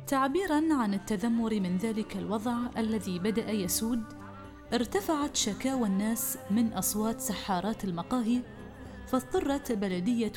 تعبيراً عن التذمر من ذلك الوضع الذي بدأ يسود، ارتفعت شكاوى الناس من أصوات سحارات المقاهي، فاضطرت بلدية